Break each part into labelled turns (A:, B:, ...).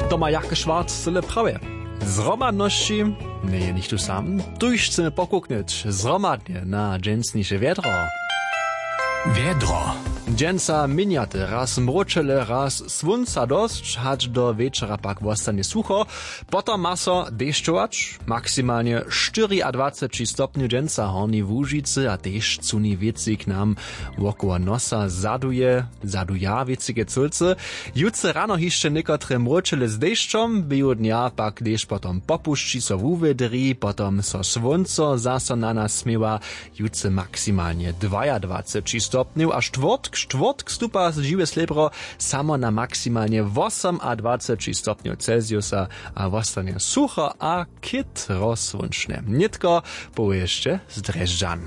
A: Doma Jacke Schwarz zyle prawie. Zromadności, nie, nicht tu sam, chcemy pokuknąć zromadnie na dżęsniejsze wiedro.
B: Wiedro.
A: Dżęsa miniaty, raz mroczele, raz słońca dość, hać do wieczora pak wostanie sucho, potem maso deszczować, maksymalnie 24 stopni dżęsa horni w Łużycy, a też cuni wieci k nam wokoło nosa zaduja wiecige culce. Jutce rano jeszcze niekotre mroczele z deszczom, bio dnia pak deszcz potom popuszczy so w uwedri, potom so słońco zaso na nas smiewa, jutce maksymalnie 22 stopni, a czwartk stupa żywe srebro samo na maksymalnie 28 stopni Celsiusa, a wostanie sucho a kit rozsłonczne. Nitko po jeszcze z Dreżdżan.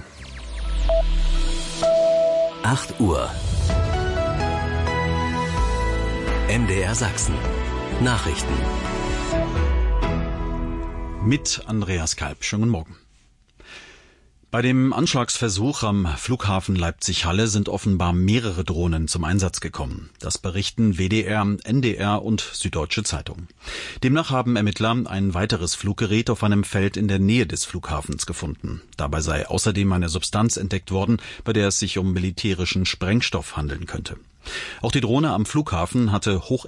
B: 8 Uhr. MDR Sachsen. Nachrichten.
C: Mit Andreas Kalb. Schönen Morgen. Bei dem Anschlagsversuch am Flughafen Leipzig-Halle sind offenbar mehrere Drohnen zum Einsatz gekommen. Das berichten WDR, NDR und Süddeutsche Zeitung. Demnach haben Ermittler ein weiteres Fluggerät auf einem Feld in der Nähe des Flughafens gefunden. Dabei sei außerdem eine Substanz entdeckt worden, bei der es sich um militärischen Sprengstoff handeln könnte. Auch die Drohne am Flughafen hatte